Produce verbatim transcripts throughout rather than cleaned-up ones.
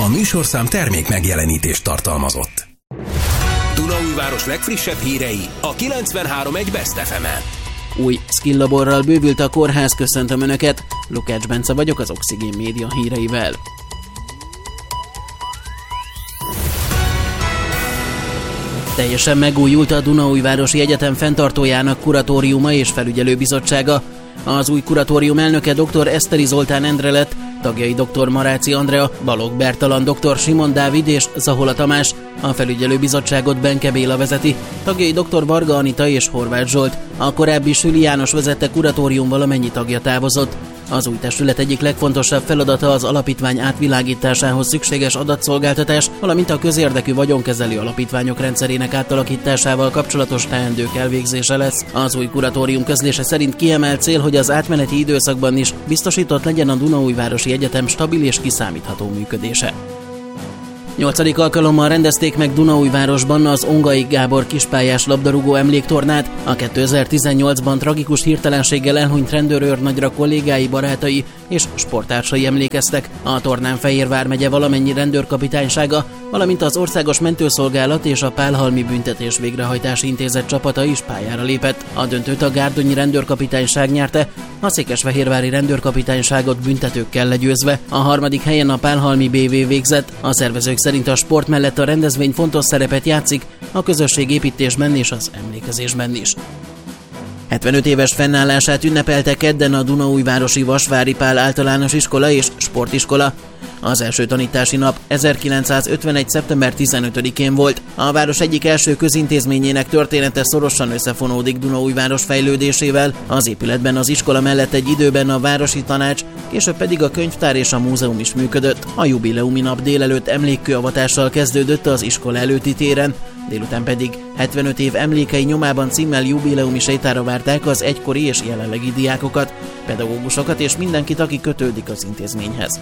műsorszám termék megjelenítést tartalmazott. Dunaújváros legfrissebb hírei a kilencvenhárom egész egy Best ef emen. Új skilllaborral bővült a kórház, köszöntöm Önöket. Lukács Bence vagyok az Oxigén Média híreivel. Teljesen megújult a Dunaújvárosi Egyetem fenntartójának kuratóriuma és felügyelőbizottsága. Az új kuratórium elnöke dr. Eszteri Zoltán Endre lett, tagjai dr. Maráci Andrea, Balogh Bertalan, dr. Simon Dávid és Zahola Tamás, a felügyelőbizottságot Benke Béla vezeti, tagjai dr. Varga Anita és Horváth Zsolt. A korábbi Süli János vezette kuratórium valamennyi tagja távozott. Az új testület egyik legfontosabb feladata az alapítvány átvilágításához szükséges adatszolgáltatás, valamint a közérdekű vagyonkezelő alapítványok rendszerének átalakításával kapcsolatos teendők elvégzése lesz. Az új kuratórium közlése szerint kiemelt cél, hogy az átmeneti időszakban is biztosított legyen a Dunaújvárosi Egyetem stabil és kiszámítható működése. Nyolcadik alkalommal rendezték meg Dunaújvárosban az Ongai Gábor kispályás labdarúgó emléktornát. A kétezer-tizennyolcban tragikus hirtelenséggel elhunyt rendőrőrnagyra kollégái, barátai és sporttársai emlékeztek. A tornán Fejér vármegye valamennyi rendőrkapitánysága, valamint az Országos Mentőszolgálat és a Pálhalmi Büntetés Végrehajtási Intézet csapata is pályára lépett. A döntőt a gárdonyi rendőrkapitányság nyerte, a székesfehérvári rendőrkapitányságot büntetőkkel legyőzve. A harmadik helyen a Pálhalmi bé vé végzett. A szervezők szerint a sport mellett a rendezvény fontos szerepet játszik a közösségépítésben és az emlékezésben is. hetvenöt éves fennállását ünnepelte kedden a Dunaújvárosi Vasvári Pál Általános Iskola és Sportiskola. Az első tanítási nap ezerkilencszázötvenegy. szeptember tizenötödikén volt. A város egyik első közintézményének története szorosan összefonódik Dunaújváros fejlődésével. Az épületben az iskola mellett egy időben a városi tanács, később pedig a könyvtár és a múzeum is működött. A jubileumi nap délelőtt emlékkőavatással kezdődött az iskola előtti téren, délután pedig hetvenöt év emlékei nyomában címmel jubileumi sétára várták az egykori és jelenlegi diákokat, pedagógusokat és mindenkit, aki kötődik az intézményhez.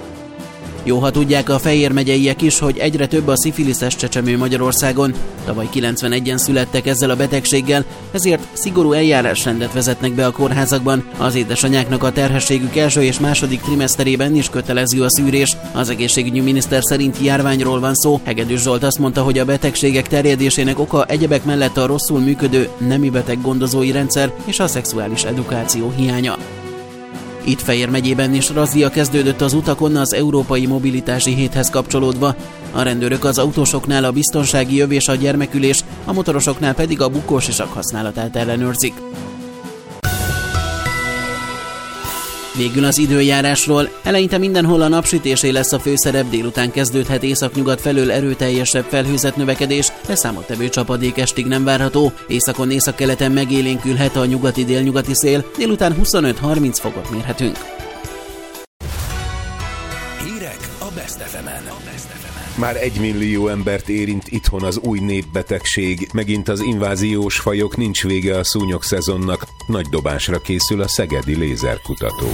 Jó, ha tudják a Fejér megyeiek is, hogy egyre több a szifiliszes csecsemő Magyarországon. Tavaly kilencvenegyen születtek ezzel a betegséggel, ezért szigorú eljárásrendet vezetnek be a kórházakban. Az édesanyáknak a terhességük első és második trimeszterében is kötelező a szűrés. Az egészségügyi miniszter szerint járványról van szó. Hegedűs Zsolt azt mondta, hogy a betegségek terjedésének oka egyebek mellett a rosszul működő nemi beteg gondozói rendszer és a szexuális edukáció hiánya. Itt Fejér megyében is razzia kezdődött az utakon az Európai Mobilitási Héthez kapcsolódva. A rendőrök az autósoknál a biztonsági öv és a gyermekülés, a motorosoknál pedig a bukós isak használatát ellenőrzik. Végül az időjárásról. Eleinte mindenhol a napsütésé lesz a főszerep, délután kezdődhet északnyugat felől erőteljesebb felhőzet növekedés, de számottevő csapadék estig nem várható. Északon északkeleten megélénkülhet a nyugati-délnyugati szél, délután huszonöt-harminc fokot mérhetünk. Hírek a Best ef emen. Már egymillió embert érint itthon az új népbetegség. Megint az inváziós fajok, nincs vége a szúnyog szezonnak. Nagy dobásra készül a szegedi lézerkutató.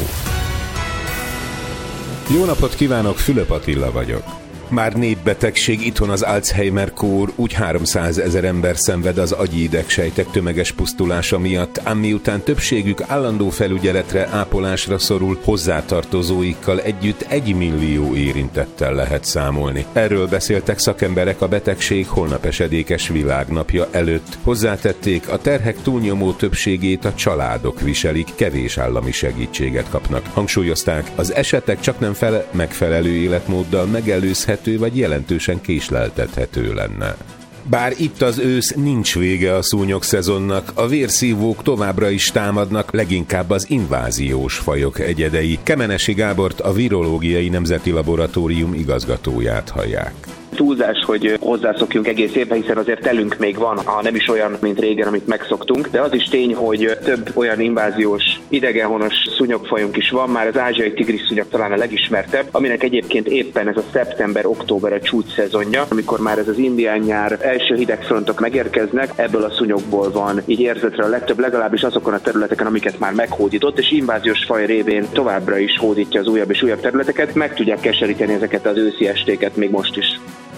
Jó napot kívánok, Fülöp Attila vagyok. Már népbetegség itthon az Alzheimer-kór, úgy háromszázezer ember szenved az agyi idegsejtek tömeges pusztulása miatt, ám miután többségük állandó felügyeletre, ápolásra szorul, hozzátartozóikkal együtt egymillió érintettel lehet számolni. Erről beszéltek szakemberek a betegség holnap esedékes világnapja előtt. Hozzátették, a terhek túlnyomó többségét a családok viselik, kevés állami segítséget kapnak. Hangsúlyozták, az esetek csaknem fele megfelelő életmóddal megelőzhető vagy jelentősen késleltethető lenne. Bár itt az ősz, nincs vége a szúnyog szezonnak, a vérszívók továbbra is támadnak, leginkább az inváziós fajok egyedei. Kemenesi Gábort, a Virológiai Nemzeti Laboratórium igazgatóját hallják. Túlzás, hogy hozzászokjunk egész évben, hiszen azért telünk még van, ha nem is olyan, mint régen, amit megszoktunk, de az is tény, hogy több olyan inváziós, idegenhonos szúnyogfajunk is van, már az ázsiai tigrisszúnyog talán a legismertebb, aminek egyébként éppen ez a szeptember-október a csúcs szezonja, amikor már ez az indián nyár első hidegfrontok megérkeznek, ebből a szúnyogból van így érzetre a legtöbb, legalábbis azokon a területeken, amiket már meghódított, és inváziós faj révén továbbra is hódítja az újabb és újabb területeket, meg tudják keseríteni ezeket az őszi estéket még most is.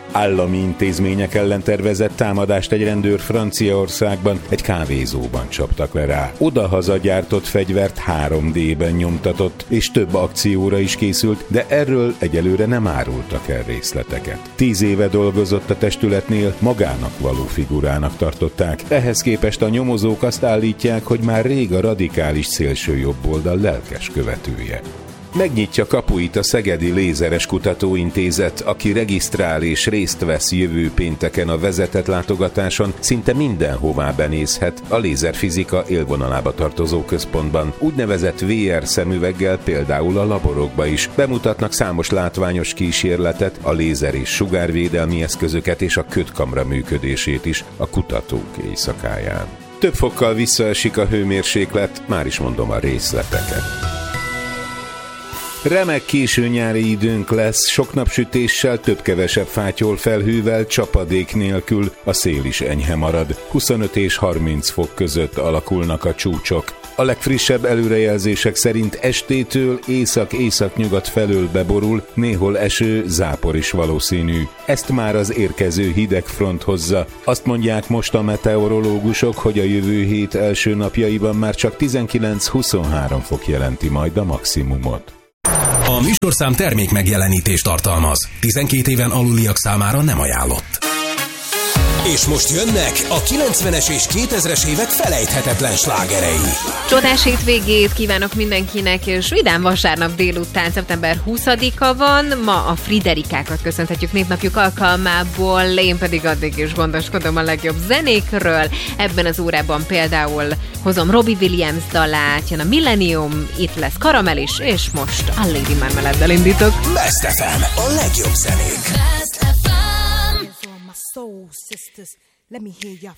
Állami intézmények ellen tervezett támadást egy rendőr Franciaországban egy kávézóban csaptak le rá. Odahaza gyártott fegyvert három dében nyomtatott, és több akcióra is készült, de erről egyelőre nem árultak el részleteket. Tíz éve dolgozott a testületnél, magának való figurának tartották. Ehhez képest a nyomozók azt állítják, hogy már rég a radikális szélsőjobboldal lelkes követője. Megnyitja kapuit a Szegedi Lézeres Kutatóintézet, aki regisztrál és részt vesz jövő pénteken a vezetett látogatáson, szinte mindenhová benézhet a lézerfizika élvonalába tartozó központban. Úgynevezett vé er szemüveggel például a laborokba is. Bemutatnak számos látványos kísérletet, a lézer és sugárvédelmi eszközöket és a kötkamra működését is a kutatók éjszakáján. Több fokkal visszaesik a hőmérséklet, már is mondom a részleteket. Remek késő nyári időnk lesz, sok napsütéssel, több-kevesebb fátyol felhővel, csapadék nélkül, a szél is enyhe marad. huszonöt és harminc fok között alakulnak a csúcsok. A legfrissebb előrejelzések szerint estétől észak-északnyugat felől beborul, néhol eső, zápor is valószínű. Ezt már az érkező hideg front hozza. Azt mondják most a meteorológusok, hogy a jövő hét első napjaiban már csak tizenkilenc-huszonhárom fok jelenti majd a maximumot. A műsorszám termék megjelenítést tartalmaz. tizenkét éven aluliak számára nem ajánlott. És most jönnek a kilencvenes és kétezres évek felejthetetlen slágerei. Csodás hétvégét kívánok mindenkinek, és vidám vasárnap délután, szeptember huszadika van. Ma a Friderikákat köszönhetjük névnapjuk alkalmából, én pedig addig is gondoskodom a legjobb zenékről. Ebben az órában például hozom Robbie Williams dalát, jön a Millennium, itt lesz Karamell is, és most a Lady Marmeleddel indítok. Best ef em, a legjobb zenék. Soul sisters, let me hear your